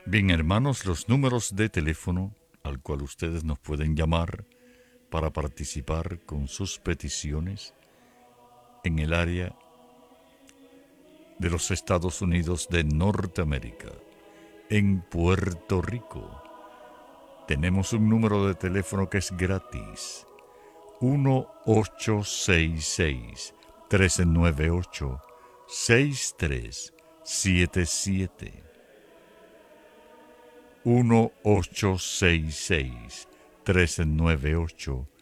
Bien, hermanos, los números de teléfono al cual ustedes nos pueden llamar para participar con sus peticiones en el área de los Estados Unidos de Norteamérica. En Puerto Rico tenemos un número de teléfono que es gratis: 1-866-398-6377. 1-866-398-6377.